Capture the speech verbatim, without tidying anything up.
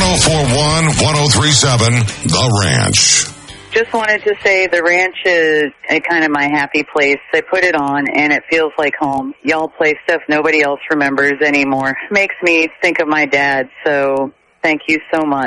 oh four one, one oh three seven, The Ranch. Just wanted to say the ranch is a kind of my happy place. I put it on, and it feels like home. Y'all play stuff nobody else remembers anymore. Makes me think of my dad, so thank you so much.